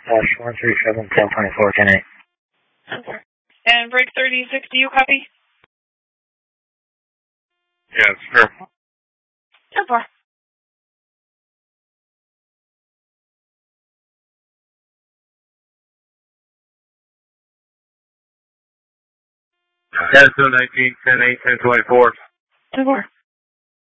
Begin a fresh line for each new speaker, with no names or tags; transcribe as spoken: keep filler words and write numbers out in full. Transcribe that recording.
Dash one three seven, ten twenty-four, ten eight.
Okay. And break thirty-six, do you copy?
Yes, sure.
ten four.
ten two nineteen, ten eight, ten twenty-four.
ten four.